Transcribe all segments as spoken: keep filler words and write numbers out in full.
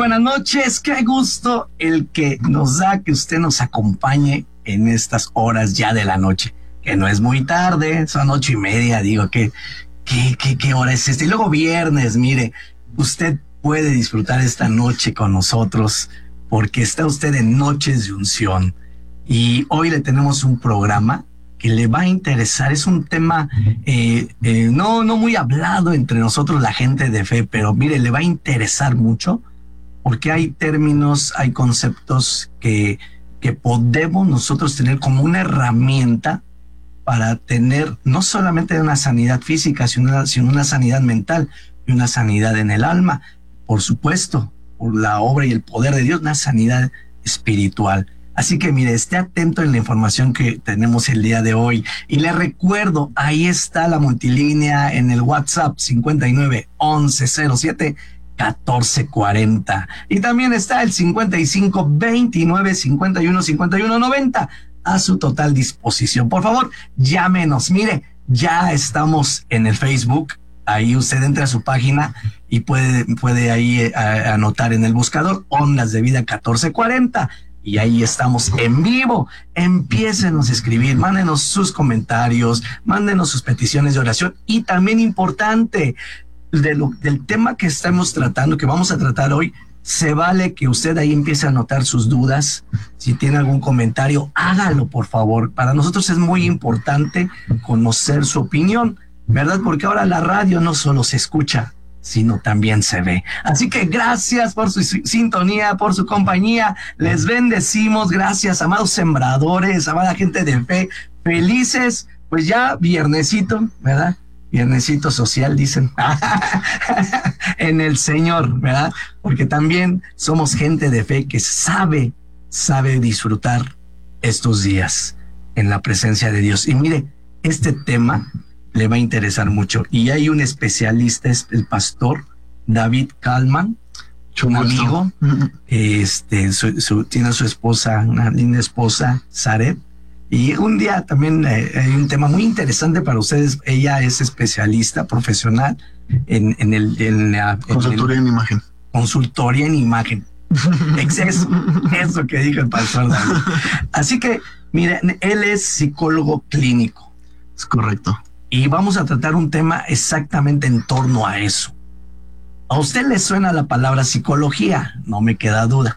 buenas noches, qué gusto el que nos da que usted nos acompañe en estas horas ya de la noche, que no es muy tarde, son ocho y media, digo, que ¿qué, qué, qué hora es esta? Y luego viernes, mire, usted puede disfrutar esta noche con nosotros porque está usted en Noches de Unción y hoy le tenemos un programa que le va a interesar. Es un tema eh, eh, no, no muy hablado entre nosotros la gente de fe, pero mire, le va a interesar mucho porque hay términos, hay conceptos que, que podemos nosotros tener como una herramienta para tener no solamente una sanidad física, sino una, sino una sanidad mental y una sanidad en el alma. Por supuesto, por la obra y el poder de Dios, una sanidad espiritual. Así que mire, esté atento en la información que tenemos el día de hoy. Y le recuerdo, ahí está la multilínea en el WhatsApp cincuenta y nueve, once, cero siete, catorce cuarenta. Y también está el cincuenta y cinco, veintinueve, cincuenta y uno, cincuenta y uno, noventa a su total disposición. Por favor, llámenos. Mire, ya estamos en el Facebook. Ahí usted entra a su página y puede, puede ahí eh, anotar en el buscador Ondas de Vida catorce cuarenta. Y ahí estamos en vivo. Empiécenos a escribir, mándenos sus comentarios, mándenos sus peticiones de oración. Y también importante, de lo, del tema que estamos tratando, que vamos a tratar hoy, se vale que usted ahí empiece a anotar sus dudas. Si tiene algún comentario, hágalo, por favor. Para nosotros es muy importante conocer su opinión, ¿verdad? Porque ahora la radio no solo se escucha, sino también se ve. Así que gracias por su sintonía, por su compañía. Les bendecimos. Gracias, amados sembradores, amada gente de fe. Felices, pues ya viernesito, ¿verdad? Viernesito social, dicen. En el Señor, ¿verdad? Porque también somos gente de fe que sabe, sabe disfrutar estos días en la presencia de Dios. Y mire, este tema le va a interesar mucho. Y hay un especialista, es el pastor David Kalman, un amigo, este, su, su, tiene a su esposa, una linda esposa, Zaret. Y un día también eh, hay un tema muy interesante para ustedes. Ella es especialista profesional en, en el... En la, consultoría en, el, en imagen. Consultoría en imagen. Eso, eso que dijo el pastor David. Así que, miren, él es psicólogo clínico. Es correcto. Y vamos a tratar un tema exactamente en torno a eso. ¿A usted le suena la palabra psicología? No me queda duda.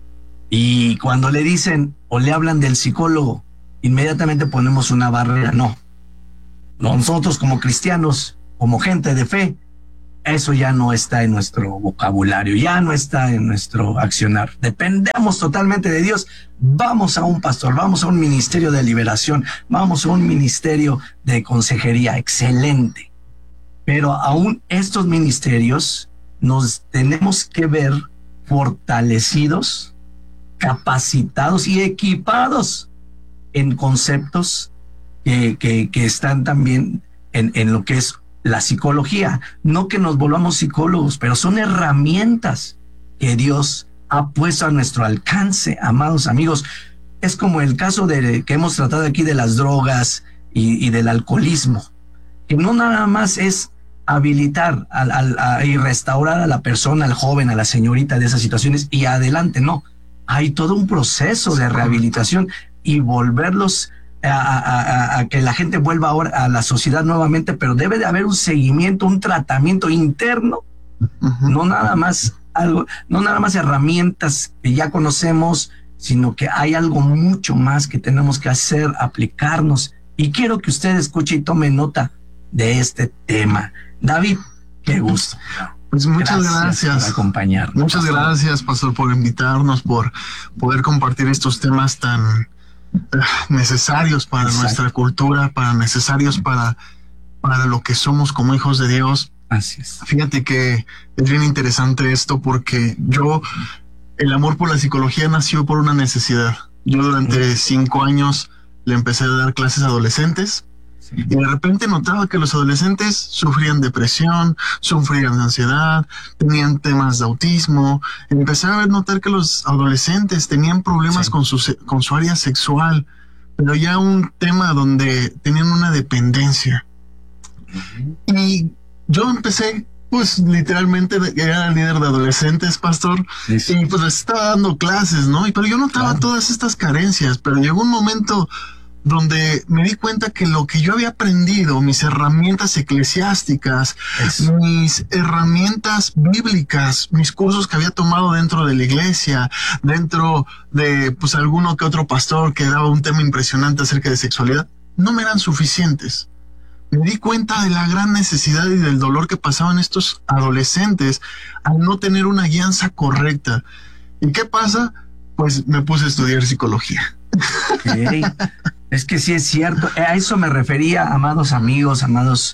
Y cuando le dicen o le hablan del psicólogo, inmediatamente ponemos una barrera. No. Nosotros como cristianos, como gente de fe, eso ya no está en nuestro vocabulario, ya no está en nuestro accionar. Dependemos totalmente de Dios. Vamos a un pastor, vamos a un ministerio de liberación, vamos a un ministerio de consejería, excelente. Pero aún estos ministerios nos tenemos que ver fortalecidos, capacitados y equipados en conceptos que, que, que están también en, en lo que es la psicología. No que nos volvamos psicólogos, pero son herramientas que Dios ha puesto a nuestro alcance, amados amigos. Es como el caso de que hemos tratado aquí de las drogas y, y del alcoholismo, que no nada más es habilitar al, al, a, y restaurar a la persona, al joven, a la señorita de esas situaciones y adelante, no. Hay todo un proceso de rehabilitación y volverlos A, a, a que la gente vuelva ahora a la sociedad nuevamente, pero debe de haber un seguimiento, un tratamiento interno, uh-huh. no nada más algo, no nada más herramientas que ya conocemos, sino que hay algo mucho más que tenemos que hacer, aplicarnos. Y quiero que usted escuche y tome nota de este tema. David, qué gusto. Pues muchas gracias, gracias por acompañarnos. Muchas pastor. gracias, pastor, por invitarnos, por poder compartir estos temas tan necesarios para Exacto. nuestra cultura, para necesarios para, para lo que somos como hijos de Dios. Así es. Fíjate que es bien interesante esto porque yo, el amor por la psicología nació por una necesidad. Yo durante cinco años le empecé a dar clases a adolescentes sí. y de repente notaba que los adolescentes sufrían depresión, sufrían de ansiedad, tenían temas de autismo. Empecé a notar que los adolescentes tenían problemas sí. con, su, con su área sexual, pero ya un tema donde tenían una dependencia. Uh-huh. Y yo empecé pues literalmente era el líder de adolescentes, pastor, sí, sí. Y pues les estaba dando clases, ¿no? Y pero yo notaba claro. todas estas carencias, pero llegó un momento donde me di cuenta que lo que yo había aprendido, mis herramientas eclesiásticas, Eso. mis herramientas bíblicas, mis cursos que había tomado dentro de la iglesia, dentro de pues alguno que otro pastor que daba un tema impresionante acerca de sexualidad, no me eran suficientes. Me di cuenta de la gran necesidad y del dolor que pasaban estos adolescentes al no tener una guianza correcta. ¿Y qué pasa? Pues me puse a estudiar psicología. Okay. Es que sí es cierto, a eso me refería, amados amigos, amados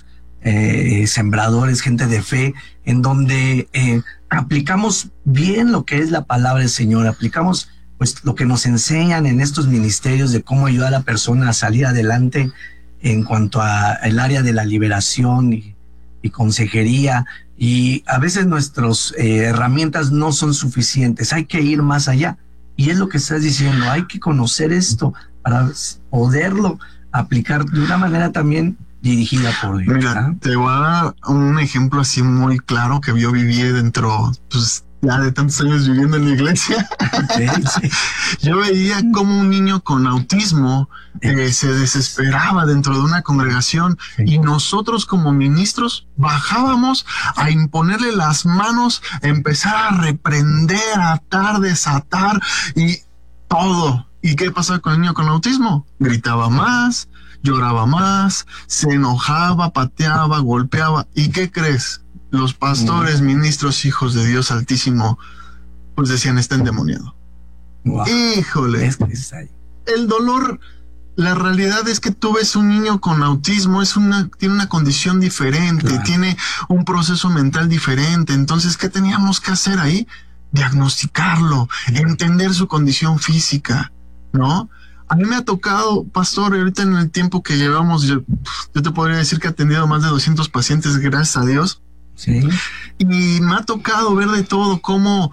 eh, sembradores, gente de fe, en donde eh, aplicamos bien lo que es la palabra del Señor, aplicamos pues lo que nos enseñan en estos ministerios de cómo ayudar a la persona a salir adelante en cuanto a el área de la liberación y, y consejería, y a veces nuestras eh, herramientas no son suficientes, hay que ir más allá, y es lo que estás diciendo, hay que conocer esto para poderlo aplicar de una manera también dirigida por Dios. Mira, ¿eh? Te voy a dar un ejemplo así muy claro que yo viví dentro, pues ya de tantos años viviendo en la iglesia. Sí, sí. Yo veía como un niño con autismo eh, se desesperaba dentro de una congregación, sí. Y nosotros como ministros bajábamos a imponerle las manos, a empezar a reprender, a atar, desatar y todo. ¿Y qué pasaba con el niño con autismo? Gritaba más, lloraba más, se enojaba, pateaba, golpeaba. ¿Y qué crees? Los pastores, ministros, hijos de Dios Altísimo, pues decían, está endemoniado. Wow. Híjole. Es que es ahí. El dolor, la realidad es que tú ves un niño con autismo, es una, tiene una condición diferente, claro. Tiene un proceso mental diferente. Entonces, ¿qué teníamos que hacer ahí? Diagnosticarlo, entender su condición física, ¿no? A mí me ha tocado, pastor, ahorita en el tiempo que llevamos, yo, yo te podría decir que he atendido más de doscientos pacientes, gracias a Dios. Sí. Y me ha tocado ver de todo, cómo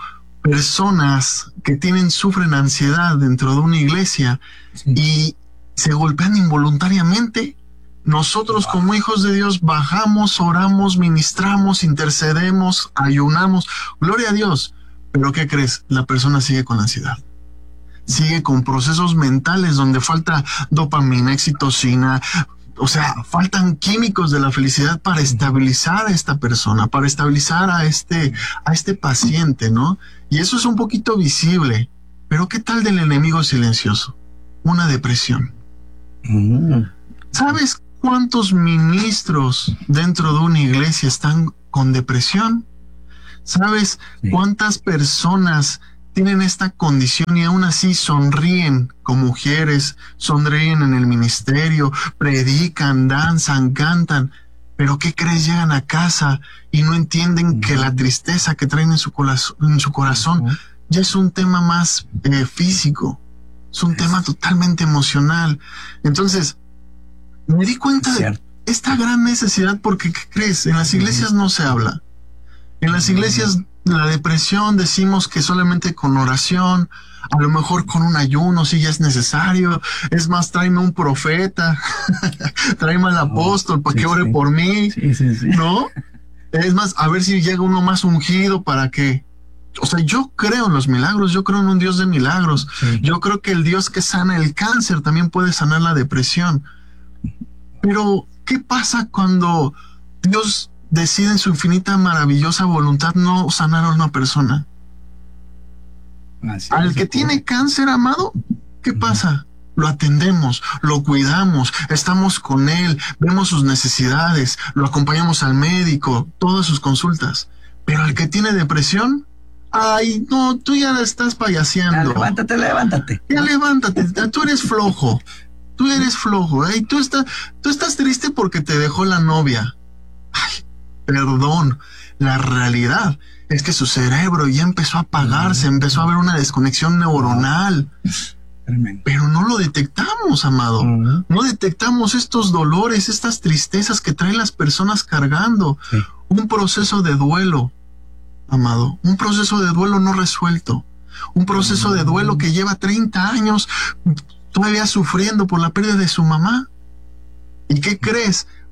personas que tienen, sufren ansiedad dentro de una iglesia, sí. Y se golpean involuntariamente. Nosotros, wow. Como hijos de Dios bajamos, oramos, ministramos, intercedemos, ayunamos, gloria a Dios. Pero ¿qué crees? La persona sigue con ansiedad. Sigue con procesos mentales donde falta dopamina, oxitocina, o sea, faltan químicos de la felicidad para estabilizar a esta persona, para estabilizar a este, a este paciente, ¿no? Y eso es un poquito visible. Pero ¿qué tal del enemigo silencioso? Una depresión. Mm. ¿Sabes cuántos ministros dentro de una iglesia están con depresión? ¿Sabes sí. cuántas personas tienen esta condición y aún así sonríen como mujeres, sonríen en el ministerio, predican, danzan, cantan? Pero ¿qué crees? Llegan a casa y no entienden que la tristeza que traen en su, en su corazón ya es un tema más eh, físico, es un tema totalmente emocional. Entonces, me di cuenta de esta gran necesidad porque, ¿qué crees? En las iglesias no se habla. En las iglesias la depresión decimos que solamente con oración, a lo mejor con un ayuno si ya es necesario. Es más, tráeme un profeta, tráeme al apóstol para sí, que ore sí. por mí, sí, sí, sí. ¿no? Es más, a ver si llega uno más ungido para que... O sea, yo creo en los milagros, yo creo en un Dios de milagros. Sí. Yo creo que el Dios que sana el cáncer también puede sanar la depresión. Pero, ¿qué pasa cuando Dios decide en su infinita maravillosa voluntad no sanar a una persona? Así Al que tiene cáncer, amado, ¿qué uh-huh. pasa? Lo atendemos, lo cuidamos, estamos con él, vemos sus necesidades, lo acompañamos al médico, todas sus consultas. Pero al que tiene depresión, ay, no, tú ya estás payaseando. Ya, levántate, levántate. Ya levántate, tú eres flojo, tú eres flojo, ¿eh? tú, estás, tú estás triste porque te dejó la novia. Ay, perdón, la realidad es que su cerebro ya empezó a apagarse, empezó a haber una desconexión neuronal. Pero no lo detectamos, amado. Uh-huh. No detectamos estos dolores, estas tristezas que traen las personas cargando. Sí. Un proceso de duelo, amado. Un proceso de duelo no resuelto. Un proceso uh-huh. de duelo que lleva treinta años todavía sufriendo por la pérdida de su mamá. ¿Y qué crees?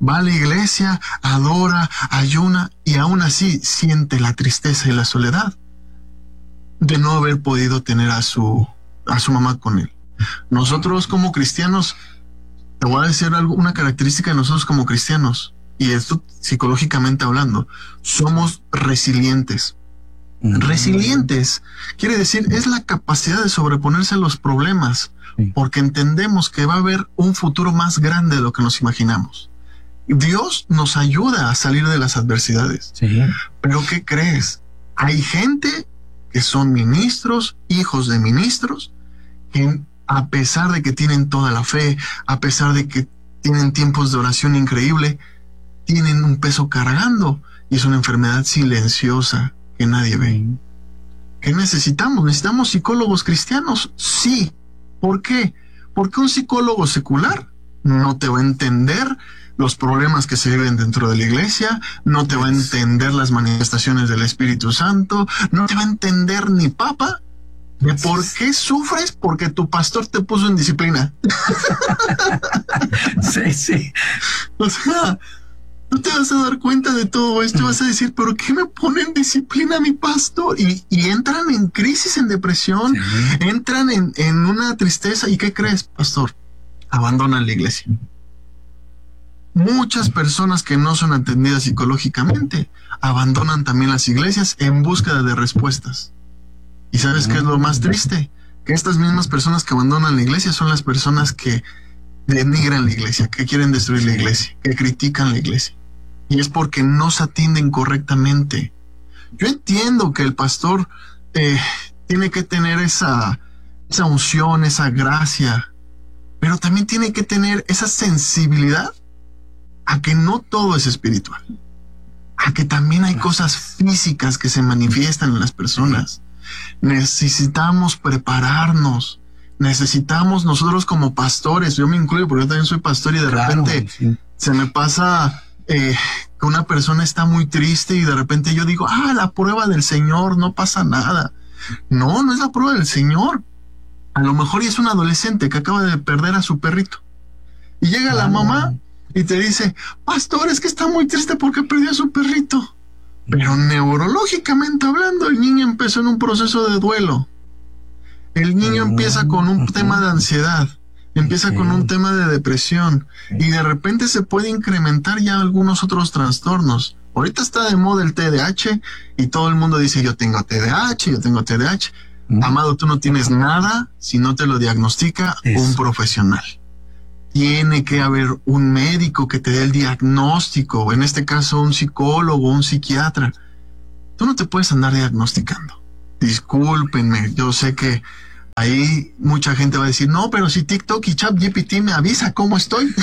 va a la iglesia, adora, ayuna y aún así siente la tristeza y la soledad de no haber podido tener a su, a su mamá con él. Nosotros como cristianos, te voy a decir algo, una característica de nosotros como cristianos, y esto psicológicamente hablando, somos resilientes. Mm. Resilientes quiere decir, es la capacidad de sobreponerse a los problemas, sí, porque entendemos que va a haber un futuro más grande de lo que nos imaginamos. Dios nos ayuda a salir de las adversidades. Sí. Pero ¿qué crees? Hay gente que son ministros, hijos de ministros, que a pesar de que tienen toda la fe, a pesar de que tienen tiempos de oración increíble, tienen un peso cargando y es una enfermedad silenciosa que nadie ve. ¿Qué necesitamos? ¿Necesitamos psicólogos cristianos? Sí. ¿Por qué? Porque un psicólogo secular no te va a entender los problemas que se viven dentro de la iglesia, no te va a entender las manifestaciones del Espíritu Santo, no te va a entender ni papa de por qué sufres porque tu pastor te puso en disciplina. Sí, sí. O sea, tú te vas a dar cuenta de todo esto y vas a decir, ¿pero qué me pone en disciplina mi pastor? Y, y entran en crisis, en depresión, sí, entran en, en una tristeza. ¿Y qué crees, pastor? Abandonan la iglesia. Muchas personas que no son atendidas psicológicamente abandonan también las iglesias en búsqueda de respuestas. ¿Y sabes qué es lo más triste? Que estas mismas personas que abandonan la iglesia son las personas que denigran la iglesia, que quieren destruir la iglesia, que critican la iglesia. Y es porque no se atienden correctamente. Yo entiendo que el pastor eh, tiene que tener esa, esa unción, esa gracia, pero también tiene que tener esa sensibilidad a que no todo es espiritual, a que también hay cosas físicas que se manifiestan en las personas. Necesitamos prepararnos, necesitamos nosotros como pastores, yo me incluyo porque yo también soy pastor y de claro, repente sí, se me pasa eh, que una persona está muy triste y de repente yo digo, ah, la prueba del Señor, no pasa nada. No, no es la prueba del Señor. A lo mejor es un adolescente que acaba de perder a su perrito y llega claro, la mamá y te dice, pastor, es que está muy triste porque perdió a su perrito. Pero neurológicamente hablando, el niño empezó en un proceso de duelo. El niño empieza con un tema de ansiedad, empieza con un tema de depresión y de repente se puede incrementar ya algunos otros trastornos. Ahorita está de moda el T D A H y todo el mundo dice, yo tengo T D A H, yo tengo T D A H. Mm. Amado, tú no tienes nada si no te lo diagnostica Eso. un profesional. Tiene que haber un médico que te dé el diagnóstico, en este caso un psicólogo, un psiquiatra. Tú no te puedes andar diagnosticando. Discúlpenme, yo sé que ahí mucha gente va a decir, no, pero si TikTok y ChatGPT me avisa cómo estoy.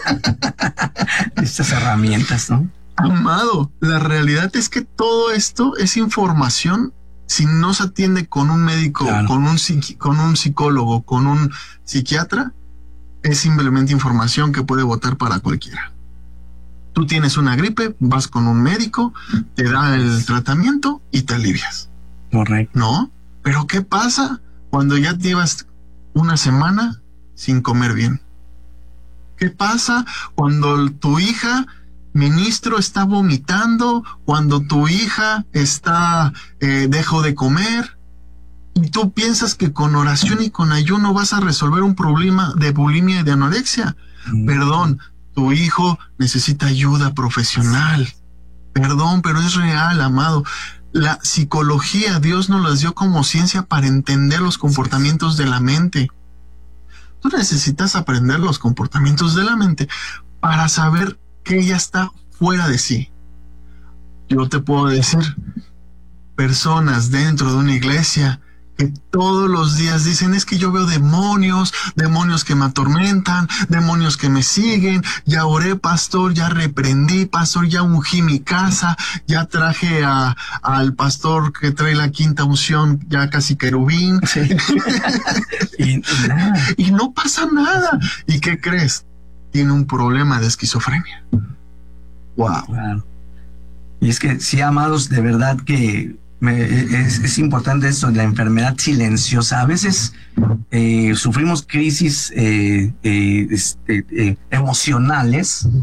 Estas herramientas, ¿no? Amado, la realidad es que todo esto es información. Si no se atiende con un médico, claro, con un psiqui- con un psicólogo, con un psiquiatra, es simplemente información que puede votar para cualquiera. Tú tienes una gripe, vas con un médico, te da el tratamiento y te alivias. Correcto. ¿No? Pero ¿qué pasa cuando ya llevas una semana sin comer bien? ¿Qué pasa cuando tu hija, ministro, está vomitando? Cuando tu hija está, eh, dejó de comer. Y tú piensas que con oración y con ayuno vas a resolver un problema de bulimia y de anorexia. Mm. Perdón, tu hijo necesita ayuda profesional. Perdón, pero es real, amado. La psicología, Dios nos las dio como ciencia para entender los comportamientos de la mente. Tú necesitas aprender los comportamientos de la mente para saber que ella está fuera de sí. Yo te puedo decir, personas dentro de una iglesia que todos los días dicen, es que yo veo demonios, demonios que me atormentan, demonios que me siguen, ya oré, pastor, ya reprendí, pastor, ya ungí mi casa, ya traje a, al pastor que trae la quinta unción, ya casi querubín. Sí. y, nada. y no pasa nada. ¿Y qué crees? Tiene un problema de esquizofrenia. Wow. Claro. Y es que sí, amados, de verdad que Me, es, es importante esto, la enfermedad silenciosa. A veces eh, sufrimos crisis eh, eh, este, eh, emocionales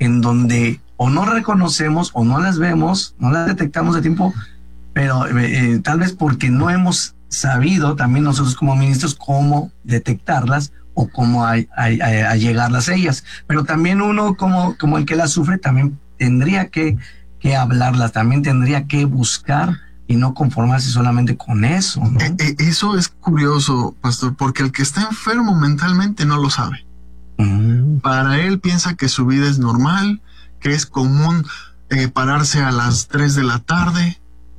en donde o no reconocemos o no las vemos, no las detectamos de tiempo, pero eh, tal vez porque no hemos sabido también nosotros como ministros cómo detectarlas o cómo a, a, a, a llegarlas a ellas. Pero también uno como, como el que las sufre también tendría que, que hablarlas, también tendría que buscar y no conformarse solamente con eso, ¿no? Eh, eh, eso es curioso, pastor, porque el que está enfermo mentalmente no lo sabe. Mm. Para él piensa que su vida es normal, que es común eh, pararse a las tres de la tarde,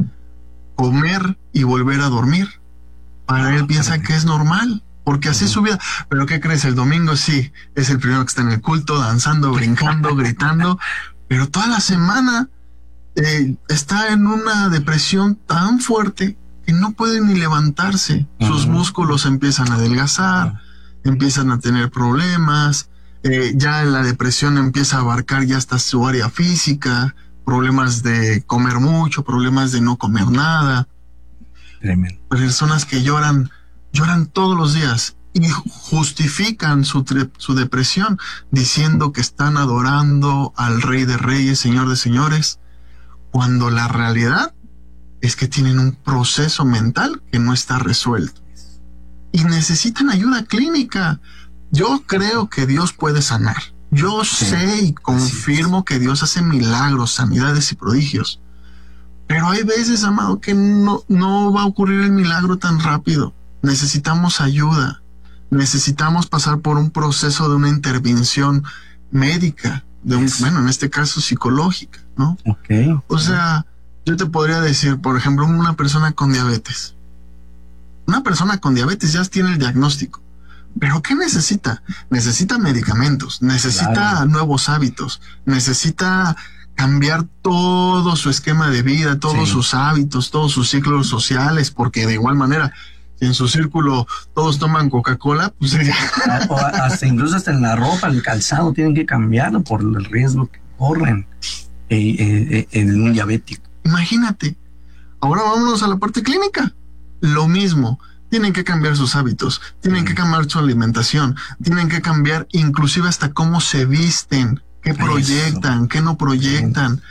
comer y volver a dormir. Para él piensa que es normal, porque así es su vida. Pero ¿qué crees? El domingo sí, es el primero que está en el culto, danzando, brincando, gritando, pero toda la semana eh, está en una depresión tan fuerte que no puede ni levantarse. Sus músculos empiezan a adelgazar, empiezan a tener problemas, eh, ya la depresión empieza a abarcar ya hasta su área física, problemas de comer mucho, problemas de no comer nada. Tremendo. Personas que lloran, lloran todos los días y justifican su, su depresión diciendo que están adorando al Rey de Reyes, Señor de Señores, cuando la realidad es que tienen un proceso mental que no está resuelto y necesitan ayuda clínica. Yo creo que Dios puede sanar. Yo sí, sé y confirmo que Dios hace milagros, sanidades y prodigios. Pero hay veces, amado, que no, no va a ocurrir el milagro tan rápido. Necesitamos ayuda. Necesitamos pasar por un proceso de una intervención médica, de un, bueno, en este caso psicológica, ¿no? Okay. O sea, yo te podría decir, por ejemplo, una persona con diabetes. Una persona con diabetes ya tiene el diagnóstico. ¿Pero qué necesita? Necesita medicamentos, necesita claro. nuevos hábitos, necesita cambiar todo su esquema de vida, todos sí. sus hábitos, todos sus ciclos sociales, porque de igual manera, si en su círculo todos toman Coca-Cola, pues ya... O hasta incluso hasta en la ropa, el calzado, tienen que cambiarlo por el riesgo que corren eh, eh, en un diabético. Imagínate. Ahora vámonos a la parte clínica. Lo mismo. Tienen que cambiar sus hábitos, tienen que cambiar su alimentación, tienen que cambiar inclusive hasta cómo se visten, qué proyectan, qué no proyectan.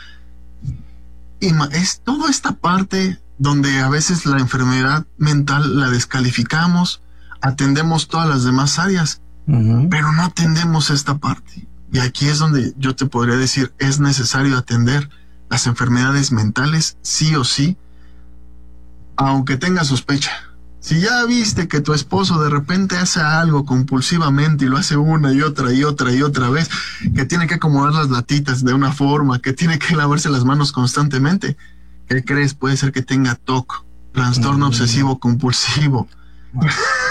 Y es toda esta parte donde a veces la enfermedad mental la descalificamos, atendemos todas las demás áreas, uh-huh. pero no atendemos esta parte. Y aquí es donde yo te podría decir, es necesario atender las enfermedades mentales, sí o sí, aunque tenga sospecha. Si ya viste que tu esposo de repente hace algo compulsivamente y lo hace una y otra y otra y otra vez, que tiene que acomodar las latitas de una forma, que tiene que lavarse las manos constantemente, ¿qué crees? Puede ser que tenga T O C, trastorno mm. obsesivo compulsivo.